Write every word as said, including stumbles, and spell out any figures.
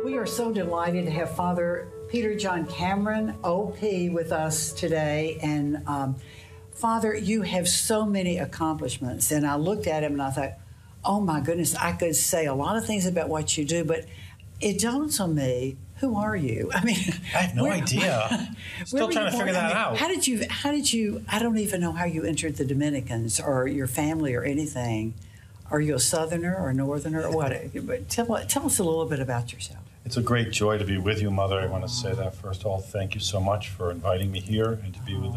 We are so delighted to have Father Peter John Cameron, O P, with us today. And um, Father, you have so many accomplishments. And I looked at him and I thought, oh my goodness, I could say a lot of things about what you do, but it dawns on me, who are you? I mean, I have no where, idea. Still trying to figure that I mean, out. How did you, how did you, I don't even know how you entered the Dominicans or your family or anything. Are you a Southerner or Northerner or what? But tell, tell us a little bit about yourself. It's a great joy to be with you, Mother. I want to say that first of all, thank you so much for inviting me here and to be with